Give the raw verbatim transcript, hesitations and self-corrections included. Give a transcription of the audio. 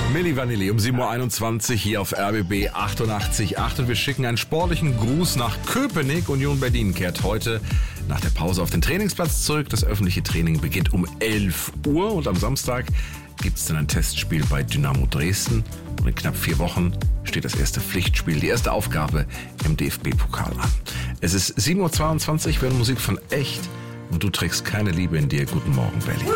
Milli Vanilli um sieben Uhr einundzwanzig hier auf R B B achtundachtzig Komma acht und wir schicken einen sportlichen Gruß nach Köpenick. Union Berlin kehrt heute nach der Pause auf den Trainingsplatz zurück. Das öffentliche Training beginnt um elf Uhr und am Samstag gibt es dann ein Testspiel bei Dynamo Dresden. Und in knapp vier Wochen steht das erste Pflichtspiel, die erste Aufgabe im D F B-Pokal an. Es ist sieben Uhr zweiundzwanzig, wir hören Musik von Echt und du trägst keine Liebe in dir. Guten Morgen, Berlin.